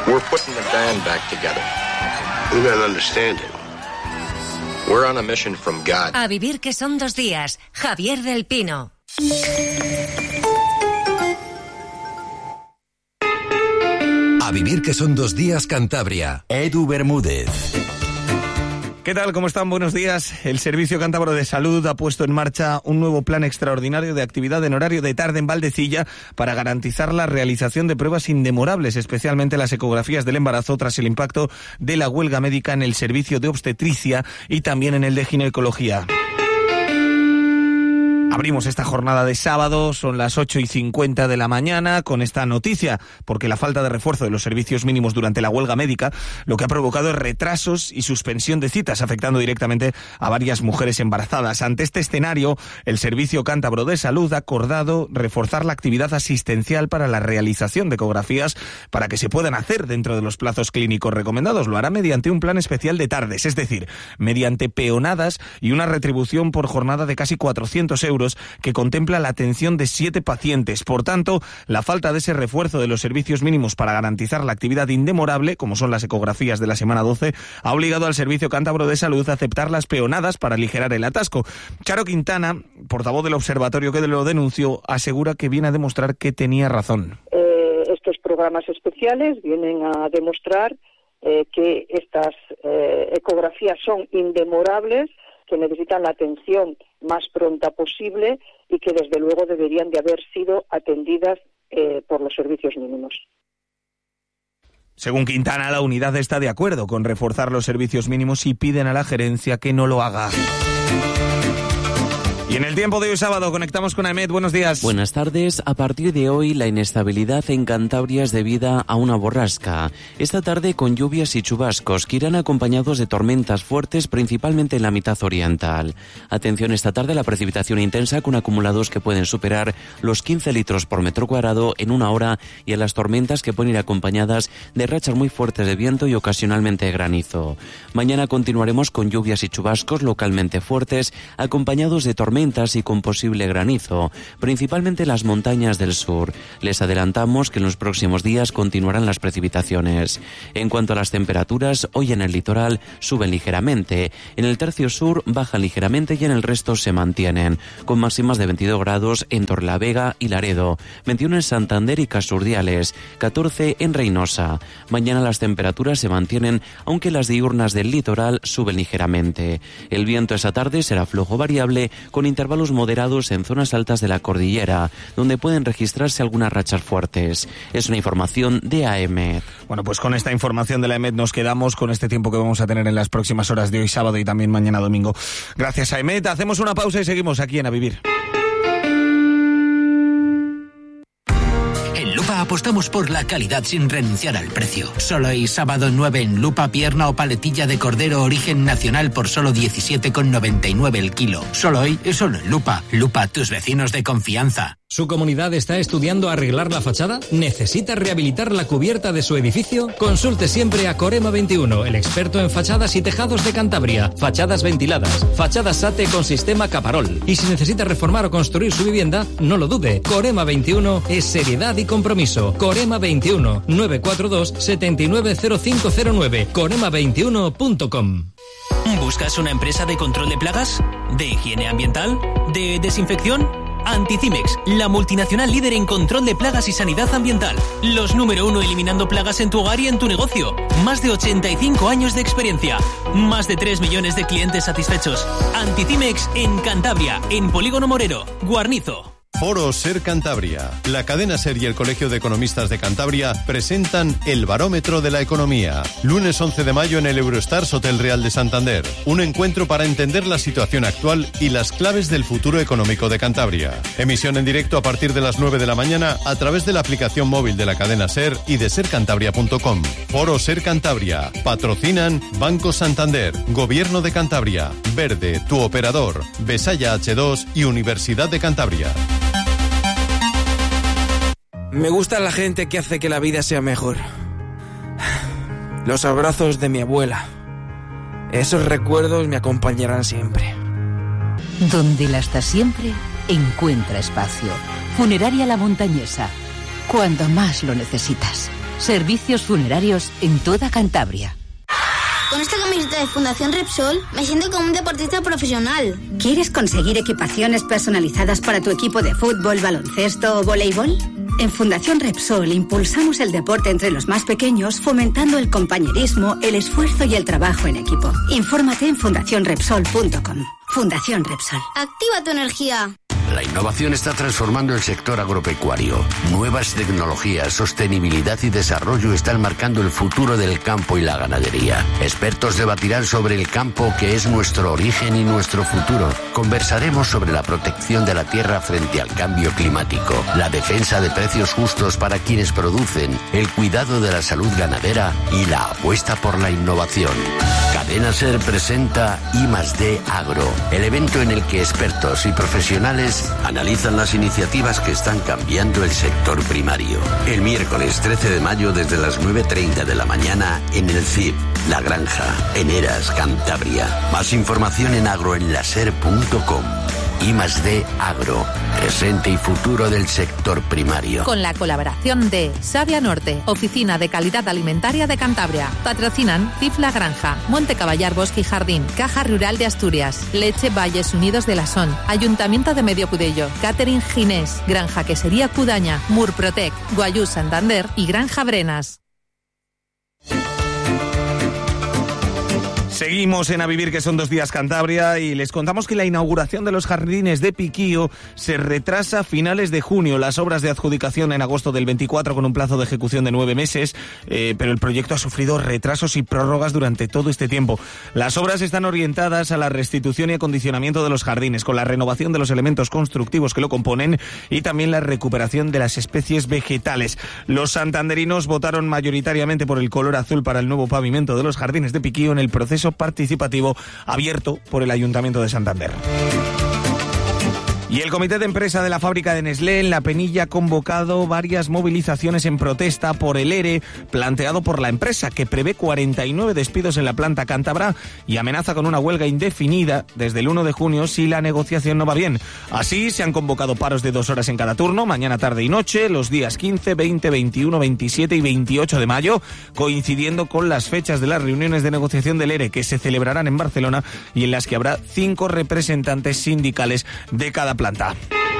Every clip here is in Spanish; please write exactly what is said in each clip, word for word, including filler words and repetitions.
We're putting the band back together. You don't understand it. We're on a mission from God. A vivir que son dos días. Javier del Pino. A vivir que son dos días Cantabria. Edu Bermúdez. ¿Qué tal? ¿Cómo están? Buenos días. El Servicio Cántabro de Salud ha puesto en marcha un nuevo plan extraordinario de actividad en horario de tarde en Valdecilla para garantizar la realización de pruebas indemorables, especialmente las ecografías del embarazo tras el impacto de la huelga médica en el servicio de obstetricia y también en el de ginecología. Abrimos esta jornada de sábado, son las ocho y cincuenta de la mañana, con esta noticia, porque la falta de refuerzo de los servicios mínimos durante la huelga médica lo que ha provocado es retrasos y suspensión de citas, afectando directamente a varias mujeres embarazadas. Ante este escenario, el Servicio Cántabro de Salud ha acordado reforzar la actividad asistencial para la realización de ecografías para que se puedan hacer dentro de los plazos clínicos recomendados. Lo hará mediante un plan especial de tardes, es decir, mediante peonadas y una retribución por jornada de casi cuatrocientos euros que contempla la atención de siete pacientes. Por tanto, la falta de ese refuerzo de los servicios mínimos para garantizar la actividad indemorable, como son las ecografías de la semana doce, ha obligado al Servicio Cántabro de Salud a aceptar las peonadas para aligerar el atasco. Charo Quintana, portavoz del observatorio que lo denunció, asegura que viene a demostrar que tenía razón. Eh, estos programas especiales vienen a demostrar eh, que estas eh, ecografías son indemorables, que necesitan la atención más pronta posible y que desde luego deberían de haber sido atendidas eh, por los servicios mínimos. Según Quintana, la unidad está de acuerdo con reforzar los servicios mínimos y piden a la gerencia que no lo haga. Y en el tiempo de hoy sábado conectamos con Ahmed. Buenos días. Buenas tardes. A partir de hoy la inestabilidad en Cantabria es debida a una borrasca. Esta tarde con lluvias y chubascos que irán acompañados de tormentas fuertes principalmente en la mitad oriental. Atención esta tarde a la precipitación intensa con acumulados que pueden superar los quince litros por metro cuadrado en una hora y a las tormentas que pueden ir acompañadas de rachas muy fuertes de viento y ocasionalmente granizo. Mañana continuaremos con lluvias y chubascos localmente fuertes acompañados de tormentas y con posible granizo, principalmente en las montañas del sur. Les adelantamos que en los próximos días continuarán las precipitaciones. En cuanto a las temperaturas, hoy en el litoral suben ligeramente, en el tercio sur bajan ligeramente y en el resto se mantienen, con máximas de veintidós grados en Torrelavega y Laredo, veintiuno en Santander y Casurdiales, catorce en Reynosa. Mañana las temperaturas se mantienen, aunque las diurnas del litoral suben ligeramente. El viento esa tarde será flojo variable, con intervalos moderados en zonas altas de la cordillera, donde pueden registrarse algunas rachas fuertes. Es una información de A E M E D. Bueno, pues con esta información de la A E M E D nos quedamos con este tiempo que vamos a tener en las próximas horas de hoy sábado y también mañana domingo. Gracias, A E M E D. Hacemos una pausa y seguimos aquí en A Vivir. En Lupa apostamos por la calidad sin renunciar al precio. Solo hoy sábado nueve en Lupa, pierna o paletilla de cordero origen nacional por solo diecisiete con noventa y nueve el kilo. Solo hoy y solo en Lupa. Lupa, tus vecinos de confianza. ¿Su comunidad está estudiando arreglar la fachada? ¿Necesita rehabilitar la cubierta de su edificio? Consulte siempre a Corema veintiuno, el experto en fachadas y tejados de Cantabria. Fachadas ventiladas, fachadas SATE con sistema Caparol. Y si necesita reformar o construir su vivienda, no lo dude. Corema veintiuno es seriedad y compromiso. Corema veintiuno, nueve cuatro dos, siete nueve cero cinco cero nueve. corema veintiuno punto com. ¿Buscas una empresa de control de plagas? ¿De higiene ambiental? ¿De desinfección? Anticimex, la multinacional líder en control de plagas y sanidad ambiental. Los número uno eliminando plagas en tu hogar y en tu negocio. Más de ochenta y cinco años de experiencia. Más de tres millones de clientes satisfechos. Anticimex en Cantabria, en Polígono Morero, Guarnizo. Foro Ser Cantabria. La cadena Ser y el Colegio de Economistas de Cantabria presentan el Barómetro de la Economía. Lunes once de mayo en el Eurostars Hotel Real de Santander. Un encuentro para entender la situación actual y las claves del futuro económico de Cantabria. Emisión en directo a partir de las nueve de la mañana a través de la aplicación móvil de la cadena Ser y de ser cantabria punto com. Foro Ser Cantabria. Patrocinan Banco Santander, Gobierno de Cantabria, Verde, tu operador, Besaya hache dos y Universidad de Cantabria. Me gusta la gente que hace que la vida sea mejor. Los abrazos de mi abuela. Esos recuerdos me acompañarán siempre. Donde la está siempre, encuentra espacio. Funeraria La Montañesa. Cuando más lo necesitas. Servicios funerarios en toda Cantabria. Con esta camiseta de Fundación Repsol me siento como un deportista profesional. ¿Quieres conseguir equipaciones personalizadas para tu equipo de fútbol, baloncesto o voleibol? En Fundación Repsol impulsamos el deporte entre los más pequeños, fomentando el compañerismo, el esfuerzo y el trabajo en equipo. Infórmate en fundación repsol punto com. Fundación Repsol. Activa tu energía. La innovación está transformando el sector agropecuario. Nuevas tecnologías, sostenibilidad y desarrollo están marcando el futuro del campo y la ganadería. Expertos debatirán sobre el campo, que es nuestro origen y nuestro futuro. Conversaremos sobre la protección de la tierra frente al cambio climático, la defensa de precios justos para quienes producen, el cuidado de la salud ganadera y la apuesta por la innovación. Cadena Ser presenta I más D Agro, el evento en el que expertos y profesionales analizan las iniciativas que están cambiando el sector primario. El miércoles trece de mayo desde las nueve treinta de la mañana en el C I B, La Granja, en Eras, Cantabria. Más información en agroenlaser punto com. I más D Agro, presente y futuro del sector primario. Con la colaboración de Savia Norte, Oficina de Calidad Alimentaria de Cantabria. Patrocinan C I F La Granja, Monte Caballar Bosque y Jardín, Caja Rural de Asturias, Leche Valles Unidos de la Son, Ayuntamiento de Medio Cudello, Catering Ginés, Granja Quesería Cudaña, Murprotec, Guayú Santander y Granja Brenas. Seguimos en A Vivir, que son dos días Cantabria, y les contamos que la inauguración de los jardines de Piquío se retrasa a finales de junio. Las obras de adjudicación en agosto del veinticuatro con un plazo de ejecución de nueve meses, eh, pero el proyecto ha sufrido retrasos y prórrogas durante todo este tiempo. Las obras están orientadas a la restitución y acondicionamiento de los jardines, con la renovación de los elementos constructivos que lo componen y también la recuperación de las especies vegetales. Los santanderinos votaron mayoritariamente por el color azul para el nuevo pavimento de los jardines de Piquío en el proceso participativo abierto por el Ayuntamiento de Santander. Y el comité de empresa de la fábrica de Nestlé en La Penilla ha convocado varias movilizaciones en protesta por el ERE planteado por la empresa, que prevé cuarenta y nueve despidos en la planta cántabra y amenaza con una huelga indefinida desde el uno de junio si la negociación no va bien. Así, se han convocado paros de dos horas en cada turno, mañana, tarde y noche, los días quince, veinte, veintiuno, veintisiete y veintiocho de mayo, coincidiendo con las fechas de las reuniones de negociación del ERE, que se celebrarán en Barcelona y en las que habrá cinco representantes sindicales de cada planta.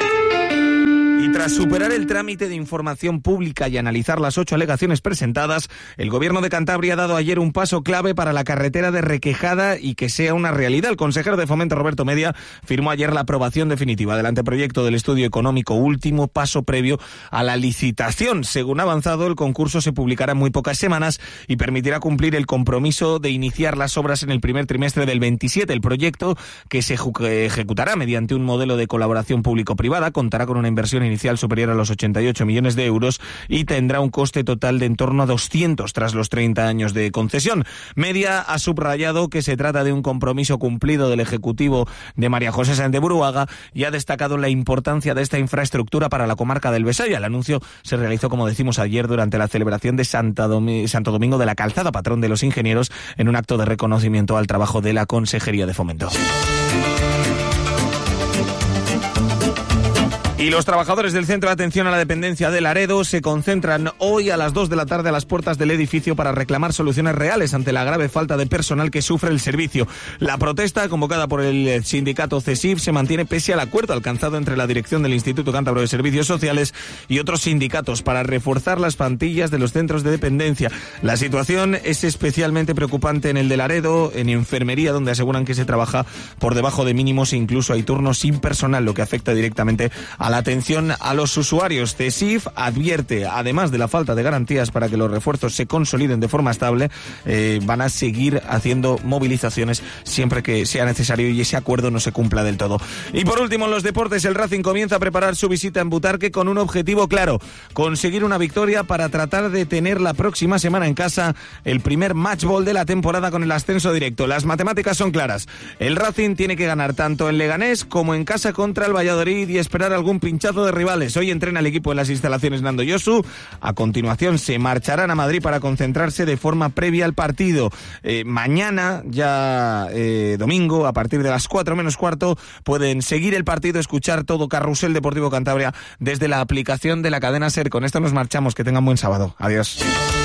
Y tras superar el trámite de información pública y analizar las ocho alegaciones presentadas, el Gobierno de Cantabria ha dado ayer un paso clave para la carretera de Requejada y que sea una realidad. El consejero de Fomento, Roberto Media, firmó ayer la aprobación definitiva del anteproyecto del estudio económico, último paso previo a la licitación. Según ha avanzado, el concurso se publicará en muy pocas semanas y permitirá cumplir el compromiso de iniciar las obras en el primer trimestre del veintisiete. El proyecto, que se ejecutará mediante un modelo de colaboración público-privada, contará con una inversión inicial superior a los ochenta y ocho millones de euros y tendrá un coste total de en torno a doscientos tras los treinta años de concesión. Media ha subrayado que se trata de un compromiso cumplido del Ejecutivo de María José Sáenz de Buruaga y ha destacado la importancia de esta infraestructura para la comarca del Besaya. El anuncio se realizó, como decimos, ayer durante la celebración de Santa Domi- Santo Domingo de la Calzada, patrón de los ingenieros, en un acto de reconocimiento al trabajo de la Consejería de Fomento. Y los trabajadores del Centro de Atención a la Dependencia de Laredo se concentran hoy a las dos de la tarde a las puertas del edificio para reclamar soluciones reales ante la grave falta de personal que sufre el servicio. La protesta, convocada por el sindicato CESIF, se mantiene pese al acuerdo alcanzado entre la dirección del Instituto Cántabro de Servicios Sociales y otros sindicatos para reforzar las plantillas de los centros de dependencia. La situación es especialmente preocupante en el de Laredo, en enfermería, donde aseguran que se trabaja por debajo de mínimos e incluso hay turnos sin personal, lo que afecta directamente a la atención a los usuarios. CESIF advierte, además de la falta de garantías para que los refuerzos se consoliden de forma estable, eh, van a seguir haciendo movilizaciones siempre que sea necesario y ese acuerdo no se cumpla del todo. Y por último, en los deportes, el Racing comienza a preparar su visita en Butarque con un objetivo claro: conseguir una victoria para tratar de tener la próxima semana en casa el primer match ball de la temporada con el ascenso directo. Las matemáticas son claras. El Racing tiene que ganar tanto en Leganés como en casa contra el Valladolid y esperar algún pinchazo de rivales. Hoy entrena el equipo en las instalaciones Nando Yosu. A continuación se marcharán a Madrid para concentrarse de forma previa al partido. Eh, mañana, ya eh, domingo, a partir de las cuatro menos cuarto, pueden seguir el partido, escuchar todo Carrusel Deportivo Cantabria desde la aplicación de la cadena SER. Con esto nos marchamos. Que tengan buen sábado. Adiós.